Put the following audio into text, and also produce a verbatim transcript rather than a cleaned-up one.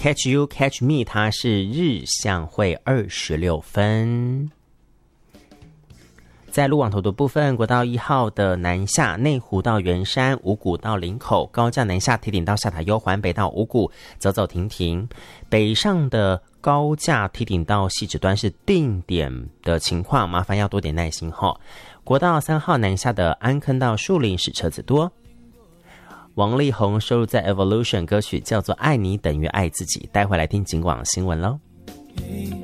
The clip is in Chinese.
Catch You Catch Me 它是日向会二十六分。在路网头的部分，国道一号的南下内湖到圆山，五股到林口，高架南下提顶到下塔悠环北到五股，走走停停。北上的高架提顶到汐止端是定点的情况，麻烦要多点耐心哈。国道三号南下的安坑到树林是车子多。王力宏收录在 Evolution 歌曲叫做《爱你等于爱自己》，待会来听警广新闻喽。